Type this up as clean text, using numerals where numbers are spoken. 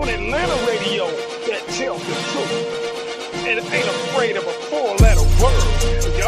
on Atlanta radio that tells the truth and ain't afraid of a four-letter word.